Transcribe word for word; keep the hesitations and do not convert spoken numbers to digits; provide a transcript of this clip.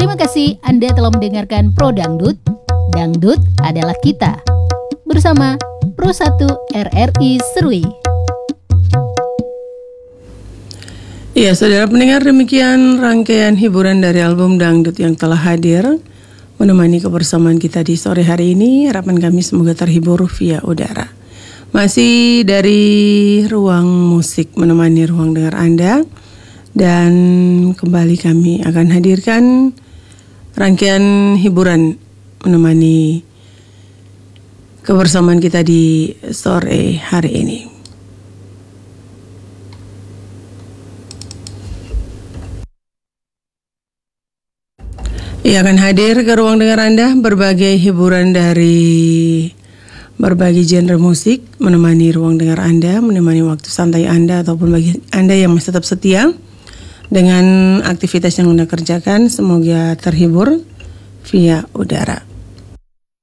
Terima kasih Anda telah mendengarkan Pro Dangdut. Dangdut adalah kita. Bersama Pro satu R R I Serui. Iya, saudara pendengar, demikian rangkaian hiburan dari album Dangdut yang telah hadir menemani kebersamaan kita di sore hari ini. Harapan kami semoga terhibur via udara. Masih dari ruang musik menemani ruang dengar Anda. Dan kembali kami akan hadirkan rangkaian hiburan menemani kebersamaan kita di sore hari ini. Ia akan hadir ke ruang dengar Anda berbagai hiburan dari berbagai genre musik menemani ruang dengar Anda, menemani waktu santai Anda ataupun bagi Anda yang masih tetap setia dengan aktivitas yang Anda kerjakan, semoga terhibur via udara.